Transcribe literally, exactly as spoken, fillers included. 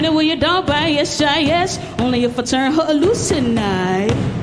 Will you don't buy yes, try yes. Only if I turn her loose tonight.